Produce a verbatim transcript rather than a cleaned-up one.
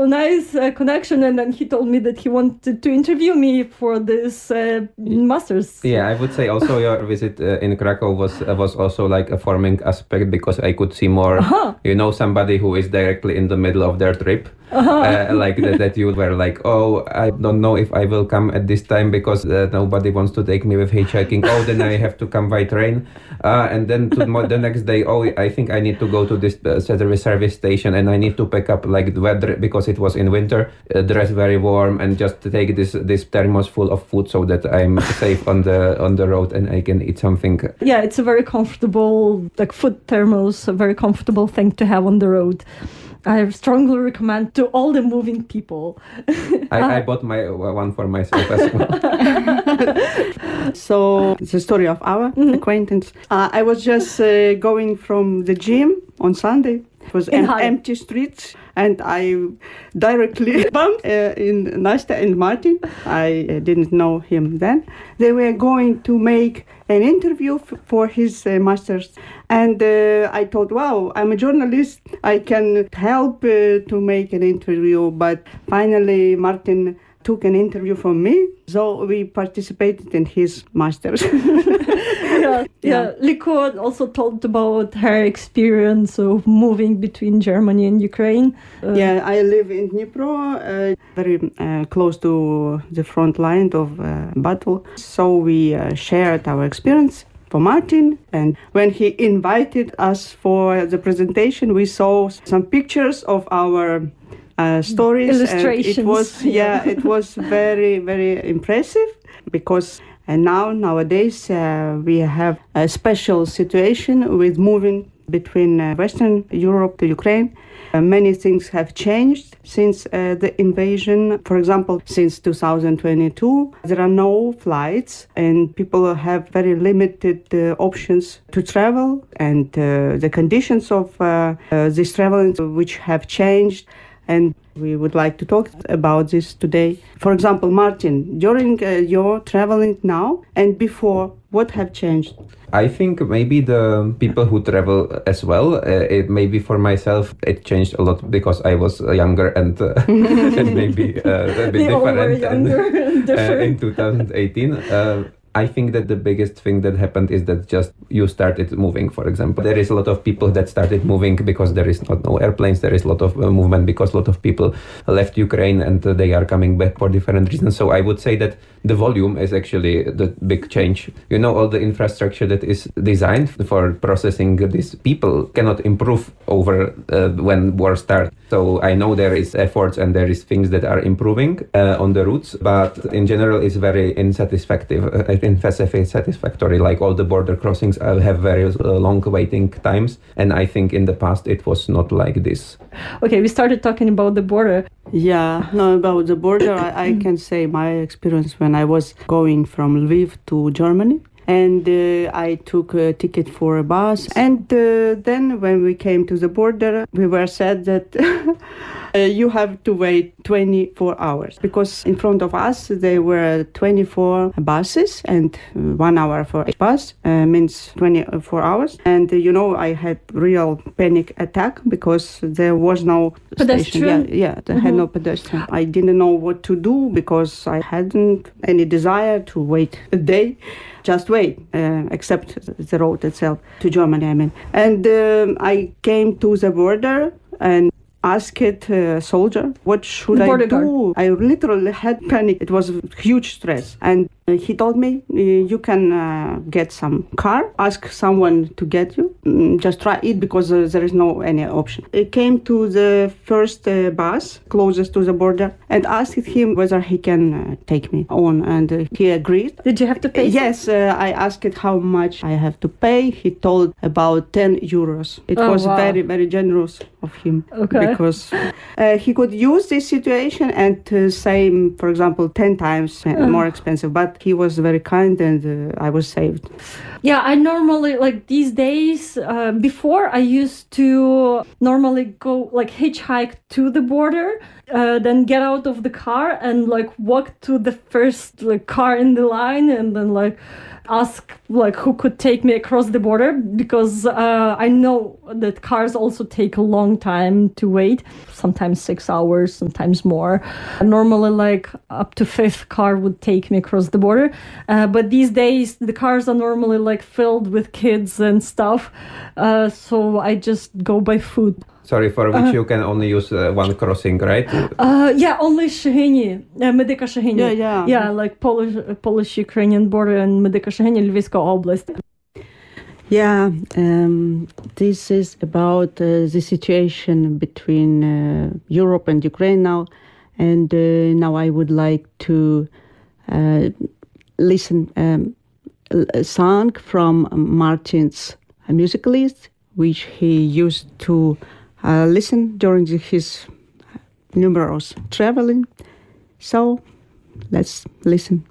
nice uh, connection, and then he told me that he wanted to interview me for this uh, master's. Yeah, I would say also your visit uh, in Krakow was uh, was also like a forming aspect, because I could see more, uh-huh. you know, somebody who is directly in the middle of their trip. Uh-huh. Uh, like that, that you were like, oh, I don't know if I will come at this time because uh, nobody wants to take me with hitchhiking. Oh, then I have to come by train. Uh, and then to mo- the next day, oh, I think I need to go to this uh, service station and I need to pick up like the weather because it was in winter, uh, dress very warm and just take this this thermos full of food so that I'm safe on the on the road and I can eat something. Yeah, it's a very comfortable, like food thermos, a very comfortable thing to have on the road. I strongly recommend to all the moving people. I, I bought my uh, one for myself as well. So it's a story of our mm-hmm. acquaintance. Uh, I was just uh, going from the gym on Sunday. It was em- empty streets, and I directly bumped uh, in Nastya and Martin. I uh, didn't know him then. They were going to make an interview f- for his uh, master's, and uh, I thought, wow, I'm a journalist. I can help uh, to make an interview. But finally, Martin took an interview from me, so we participated in his master's. yeah, yeah. Liko also talked about her experience of moving between Germany and Ukraine. Uh, yeah, I live in Dnipro, uh, very uh, close to the front line of uh, battle. So we uh, shared our experience for Martin, and when he invited us for the presentation, we saw some pictures of our Uh, stories. Illustrations. And it was yeah, it was very very impressive because and now nowadays uh, we have a special situation with moving between uh, Western Europe to Ukraine. Uh, many things have changed since uh, the invasion. For example, since two thousand twenty-two, there are no flights and people have very limited uh, options to travel, and uh, the conditions of uh, uh, this traveling which have changed. And we would like to talk about this today. For example, Martin, during uh, your traveling now and before, what have changed? I think maybe the people who travel as well, uh, it, maybe for myself, it changed a lot because I was uh, younger and, uh, and maybe uh, a bit different and, uh, in two thousand eighteen. Uh, I think that the biggest thing that happened is that just you started moving, for example. There is a lot of people that started moving because there is not no airplanes. There is a lot of uh, movement because a lot of people left Ukraine and uh, they are coming back for different reasons. So I would say that the volume is actually the big change. You know, all the infrastructure that is designed for processing these people cannot improve over uh, when war starts. So I know there is efforts and there is things that are improving uh, on the routes, but in general it's very unsatisfactory. Uh, satisfactory. Like all the border crossings uh, have very uh, long waiting times, and I think in the past it was not like this. Okay, we started talking about the border. Yeah, no, about the border, I, I can say my experience when I was going from Lviv to Germany. And uh, I took a ticket for a bus. And uh, then when we came to the border, we were said that uh, you have to wait twenty-four hours. Because in front of us, there were twenty-four buses and one hour for each bus uh, means twenty-four hours. And, uh, you know, I had real panic attack because there was no pedestrian. Station. Yeah, yeah, there mm-hmm. had no pedestrian. I didn't know what to do because I hadn't any desire to wait a day. Just wait, uh, except the road itself to Germany, I mean. And um, I came to the border and asked a soldier, what should I do? Guard. I literally had panic. It was huge stress. And he told me, you can uh, get some car, ask someone to get you, just try it because uh, there is no any option. I came to the first uh, bus closest to the border and asked him whether he can uh, take me on, and uh, he agreed. Did you have to pay? Yes, uh, I asked how much I have to pay. He told about ten euros. It oh, was wow. very, very generous of him. Okay. Because uh, he could use this situation and uh, say, for example, ten times uh, more expensive, but he was very kind and uh, I was saved. Yeah, I normally, like these days, uh, before I used to normally go like hitchhike to the border, uh, then get out of the car and like walk to the first like car in the line and then like ask like who could take me across the border, because uh, I know that cars also take a long time to wait, sometimes six hours, sometimes more. Normally like up to fifth car would take me across the border, uh, but these days the cars are normally like filled with kids and stuff, uh, so I just go by foot. Sorry, for which uh, you can only use uh, one crossing, right? Uh, yeah, only Sheheni, uh, Medyka Sheheni. Yeah, yeah. Yeah, like Polish, Polish-Ukrainian border and Medyka Sheheni, Lviv Oblast. Yeah, um, this is about uh, the situation between uh, Europe and Ukraine now. And uh, now I would like to uh, listen um, a song from Martin's music list, which he used to Uh, listen during the, his numerous traveling. So let's listen.